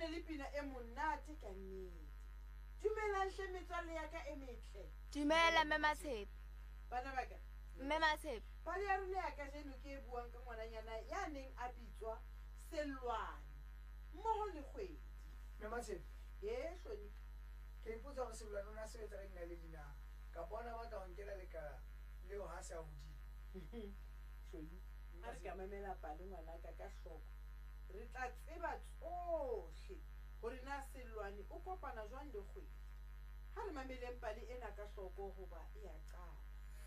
ne le pina e monate ka nnete. Dumelang hle metswalle ya ka e metle. Dumela mme Matshepe. Bana ba ka. Mme Matshepe. Pale ya rona ya kajeno ke e buang ka ngwananyana ya neng a bitswa Selwane mmoho le Kgwedi. Mme Matshepe. Hloni. Ke ipotsa gore Selwane o ne a sebetsa ka dina le dina ka bona ba ka ho nkela lekala leo ha se a hodile. Hloni. Ha re ka mamela pale ngwanaka ka hloko. Re tla tseba tsohle hore na Selwane o kopana jwang le Kgwedi. Ha re mameleng pale ena ka hloko hoba e a qala.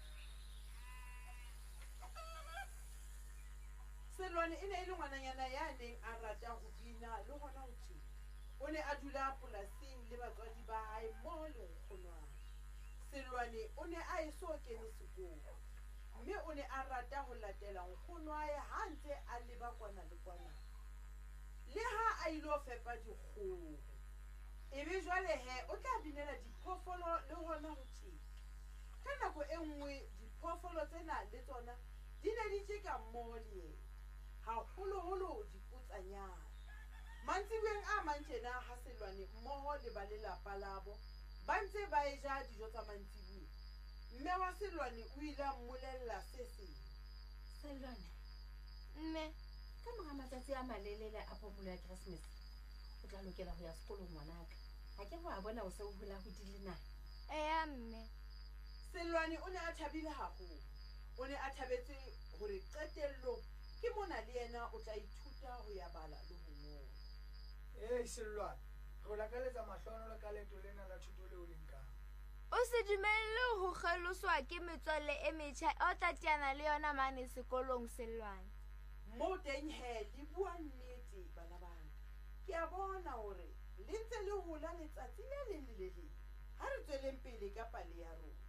Selwane e ne e le ngwananyana ya neng a rata ho bina le hona ho tjena. O ne a dula polasing le batswadi ba hae mmoho le nkgonwana. Selwane o ne a e so kene sekolo, mme o ne a rata ho latela nkgono wa hae ha ntse a leba kwana le kwana. Le ha a ilo fepa dikgoho, ebe jwale he o tla binela diphoofolo le hona ho tjena. Ka nako e nngwe diphoofolo tsena le tsona di ne di tjeka mmoho le yena, haholoholo diputsanyana. Mantsibueng a mang tjena ha Selwane mmoho le ba lelapa labo ba ntse ba e ja dijo tsa mantsibueng, mme wa Selwane o ile a mmolella se seng. Selwane, Mme, ka mora matsatsi a malelele a phomolo ya Keresemese o tla lokela ho ya sekolong ngwanaka. Ha ke wa bona o se o hula hodile na? eya mme. Selwane o ne a thabile haholo. O ne a thabetse hore qetellong ke mona le yena o tla ithuta ho ya bala le ho ngola. Selwane, re la kaletsa mahlohonolo ka leeto lena la thuto leo le nkang. O se dumelle ho kgeloswa ke metswalle e metjha o tla teana le yona mane sekolong Selwane. Mo teng he le bua nnete bana bana. Ke a bona hore le ntse le hola letsatsi le leng le le leng. Ha re tsweleng pele ka pale ya rona.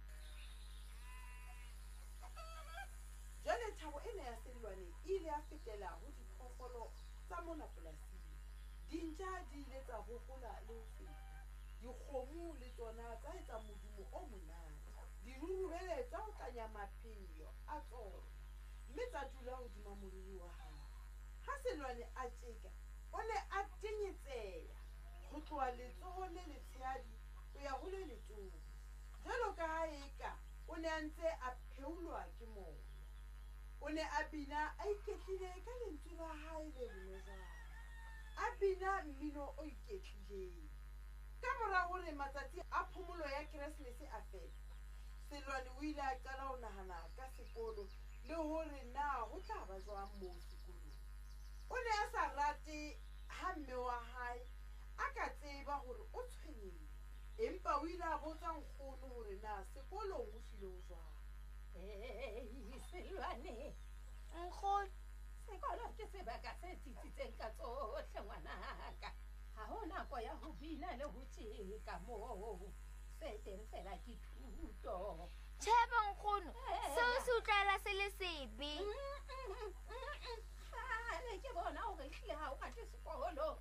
Jwale thabo ena ya Selwane ile ya fetela ho diphoofolo tsa mona polasing. Dintja di ile tsa hohola le ho feta. Dikgomo le tsona tsa etsa modumo o monate. Dirurubele tsa ho tlanya maphelo a tsona, mme tsa dula hodima moriri wa hae. Ha Selwane a tjeka, o ne a tenyetseha ho tloha letsoho le letshehadi ho ya ho le letona. Jwalo ka ha eka o ne a ntse a pheulwa ke moya. O ne a bina a iketlile ka lentswe la hae le bonojana. A bina mmino o iketlileng. Ka mora hore matsatsi a phomolo ya Keresemese a fela, Selwane o ile a qala ho nahana ka sekolo le hore na ho tla ba jwang moo sekolong. O ne a sa rate ha mme wa hae a ka tseba hore o tshwenyehile, empa o ile a botsa nkgono hore na sekolong ho hlile ho jwang. Selwane, Nkgono, sekolo ke sebaka se tsitsitseng ka tsohle ngwanaka. Ha ho nako ya ho bina le ho tjeka moo. Se teng fela ke thuto. tjheba nkgono, seo se utlwala se le sebe. Kgale ke bona hore ehlile ha o rate sekolo.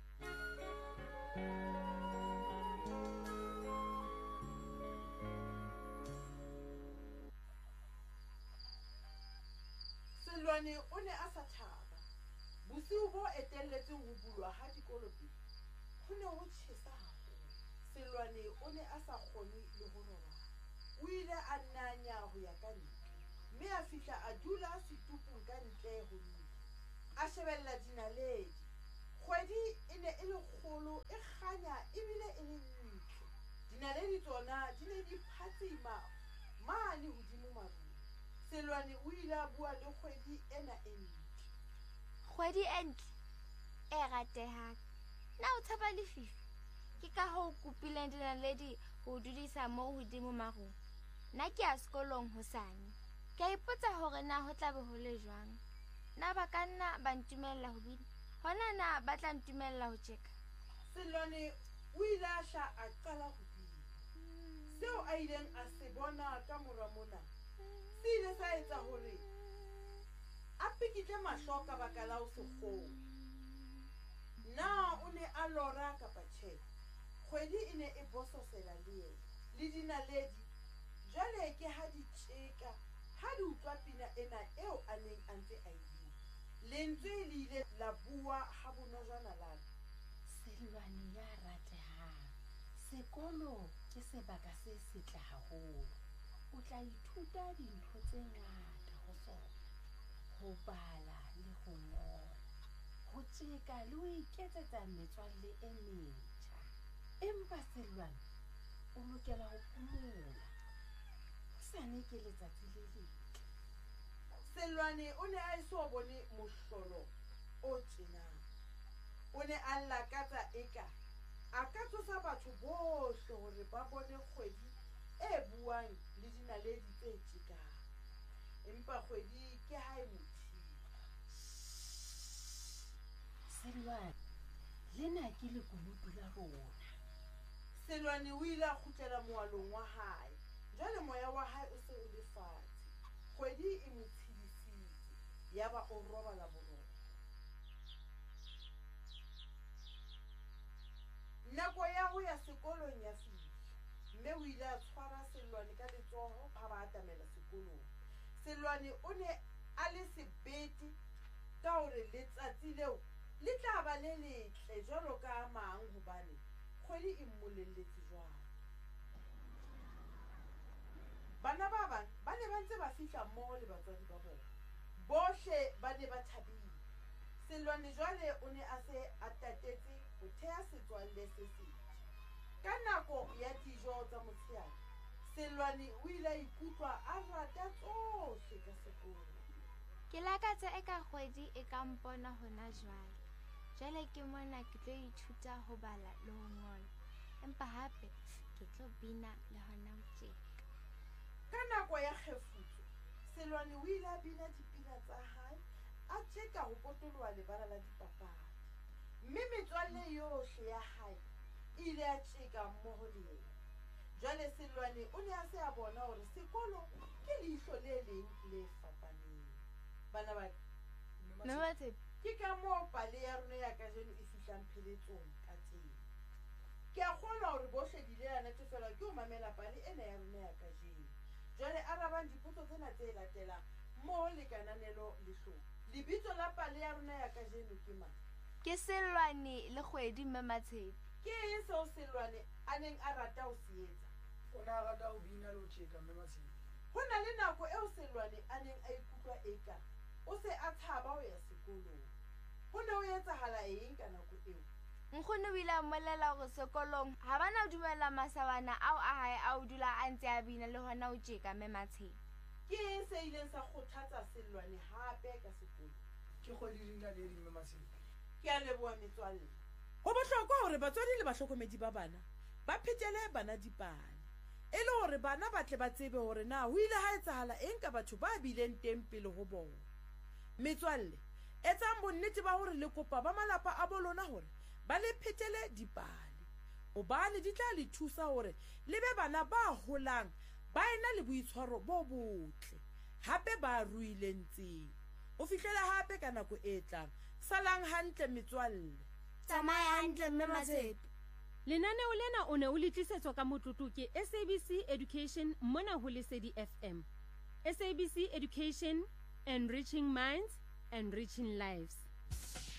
Selwane o ne a sa thaba. Bosiu bo etelletseng ho bulwa ha dikolo pele, ho ne ho tjhesa haholo. Selwane o ne a sa kgone le ho robala. O ile a nanya ho ya ka ntle, mme a fihla a dula setupong ka ntle ho ntlo, a shebella dinaledi. Kgwedi e ne e le kgolo, e kganya ebile e le ntle. Dinaledi tsona di ne di phatsima mane hodimo marung. Selwane o ile a bua le Kgwedi ena e ntle. Kgwedi e ntle, e ratehang. Na o tshaba lefifi? Ke ka hoo kopileng dinaledi ho dudisa moo hodimo marung. Nna ke ya sekolong hosane. Ke a ipotsa hore na ho tla be ho le jwang. Na ba ka nna ba ntumella ho bina? Hona na ba tla ntumella ho tjeka? Selwane o ile a hla a qala ho bina. Seo a ileng a se bona ka mora mona se ile sa etsa hore a pikitle mahlo ka baka la ho se kgolwe. Na o ne a lora kapa tjhe? Kgwedi e ne e bososela le yena le dinaledi. Jwale ke ha di tjeka, ha di utlwa pina ena eo a neng a ntse a e bina. Lentswe le ile la bua ha bonojana lana. Selwane ya ratehang, sekolo ke sebaka se setle haholo. O tla ithuta dintho tse ngata ho sona, ho bala le ho ngola, ho tjeka le ho iketsetsa metswalle e metjha. Empa Selwane, o lokela ho phomola. Hosane ke letsatsi le letle. Selwane o ne a eso bone mohlolo o tjenang. O ne a lakatsa eka a ka tsosa batho bohle hore ba bone kgwedi e buang le dinaledi tse tjekang. Empa kgwedi ke ha e mothile. Selwane, lena ke lekunutu la rona. Selwane o ile a kgutlela moalong wa hae. Jwale moya wa hae o se o le fatshe. Kgwedi e mo tshedisitse, yaba o robala boroko. Nako ya ho ya sekolong ya fihla, mme o ile a tshwara Selwane ka letsoho ha ba atamela sekolong. Selwane o ne a le sebete ka hore letsatsi leo le tla ba le letle jwalo ka a mang hobane kgwedi e mmolelletse jwalo. Bana ba bang ba ne ba ntse ba fihla mmoho le batswadi ba bona. Bohle ba ne ba thabile. Selwane jwale o ne a se a tatetse ho theha setswalle se setjha. Ka nako ya dijo tsa motshehare, Selwane o ile a ikutlwa a rata tsohle ka sekolo. Ke lakatsa eka kgwedi e ka mpona hona jwale. Jwale ke mona ke tlo ithuta ho bala le ho ngola. Empa hape ke tlo bina le hona ho tjeka. Ka nako ya kgefutso, Selwane o ile a bina dipina tsa hae, a tjeka ho potoloha lebala la dipapadi. Mme metswalle yohle ya hae e ile a tjeka mmoho le yena. Jwale Selwane o ne a se a bona hore sekolo ke leihlo le leng le fapaneng. Bana ba Mamatshepi, ke ka moo pale ya rona ya kajeno e fihlang pheletsong ka teng. Ke a kgolwa hore bohle di ile a natefelwa ke ho mamela pale ena ya rona ya kajeno. Jwale arabang dipotso tsena tse latelang mmoho le kananelo le hloka. Lebitso la pale ya rona ya kajeno ke mang? ke Selwane le kgwedi Mamatshepi. Ke eng seo Selwane a neng a rata ho se etsa? O ne a rata ho bina le ho tjeka Mamatshepi. Ho na le nako eo Selwane a neng a ikutlwa eka o se a tshaba ho ya sekolong. Ho ne ho etsahala eng ka nako eo? Nkgono o ile a mmolela hore sekolong ha ba na dumella masawana ao a hae a ho dula a ntse a bina le hona ho tjeka Mamatshepi. Ke eng se ileng sa kgothatsa Selwane hape ka sekolo? Ke kgwedi le dinaledi Mamatshepi. Ke a leboha metswalle. Ho bohlokwa hore batswadi le bahlokomedi ba bana ba phetele bana dipale, e le hore bana ba tle ba tsebe hore na ho ile ha etsahala eng ka batho ba bileng teng pele ho bona. Metswalle, etsang bonnete ba hore le kopa ba malapa a bolona hore ba le phetele dipale, hobane di tla le thusa hore le be bana ba holang ba ena le boitshwaro bo botle, hape ba ruilentseng. O fihlele hape ka nako e tlang. Salang hantle metswalle. Tsamaya hantle Mamatshepi. Lenaneo lena o ne o le tlisetswa ka motlotlo ke SABC Education mona ho Lesedi FM. SABC Education, enriching minds, enriching lives.